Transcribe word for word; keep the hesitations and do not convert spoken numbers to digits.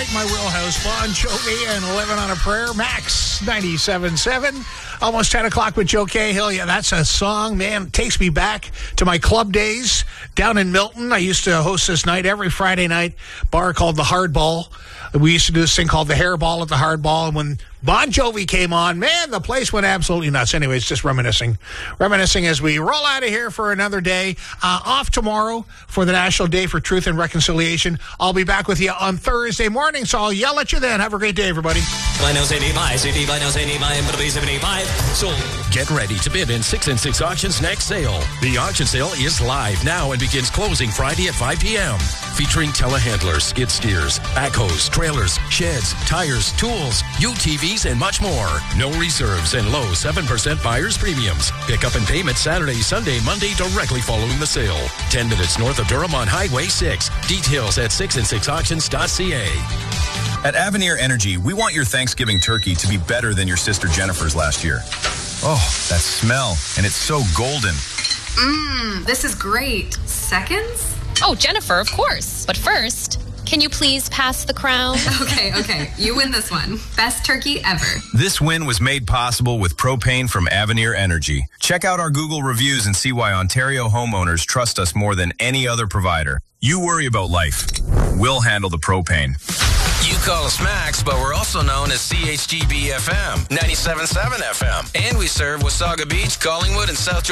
right in my wheelhouse. Bon Jovi and Living on a Prayer. Max ninety-seven point seven. Almost ten o'clock with Joe Cahill. Yeah, that's a song, man. It takes me back to my club days down in Milton. I used to host this night every Friday night, bar called the Hardball. We used to do this thing called the Hairball at the Hardball. And when Bon Jovi came on, man, the place went absolutely nuts. Anyways, just reminiscing. Reminiscing as we roll out of here for another day. Uh, off tomorrow for the National Day for Truth and Reconciliation. I'll be back with you on Thursday morning, so I'll yell at you then. Have a great day, everybody. Get ready to bid in six and six Auctions next sale. The auction sale is live now and begins closing Friday at five p.m. Featuring telehandlers, skid steers, backhoes, trailers, sheds, tires, tools, U T Vs, and much more. No reserves and low seven percent buyer's premiums. Pick up and payment Saturday, Sunday, Monday directly following the sale. ten minutes north of Durham on Highway six. Details at six and six auctions dot c a. At Avenir Energy, we want your Thanksgiving turkey to be better than your sister Jennifer's last year. Oh, that smell. And it's so golden. Mmm, this is great. Seconds? Oh, Jennifer, of course. But first, can you please pass the crown? Okay, okay. You win this one. Best turkey ever. This win was made possible with propane from Avenir Energy. Check out our Google reviews and see why Ontario homeowners trust us more than any other provider. You worry about life. We'll handle the propane. You call us Max, but we're also known as C H G B F M, ninety-seven point seven F M. And we serve Wasaga Beach, Collingwood, and South Georgia.